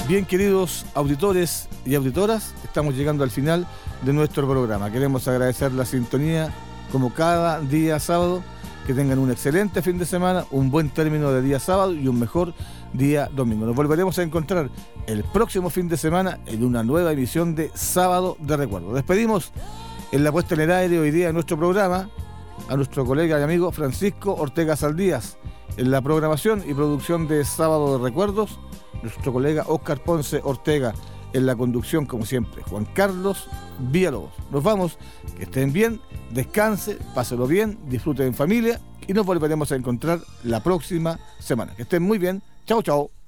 Bien, queridos auditores y auditoras, estamos llegando al final de nuestro programa. Queremos agradecer la sintonía como cada día sábado. Que tengan un excelente fin de semana, un buen término de día sábado y un mejor día domingo. Nos volveremos a encontrar el próximo fin de semana en una nueva emisión de Sábado de Recuerdo. Despedimos en la puesta en el aire hoy día de nuestro programa a nuestro colega y amigo Francisco Ortega Saldías. En la programación y producción de Sábado de Recuerdos, nuestro colega Óscar Ponce Ortega. En la conducción, como siempre, Juan Carlos Villalobos. Nos vamos, que estén bien, descanse, pásenlo bien, disfruten en familia y nos volveremos a encontrar la próxima semana. Que estén muy bien. Chao, chao.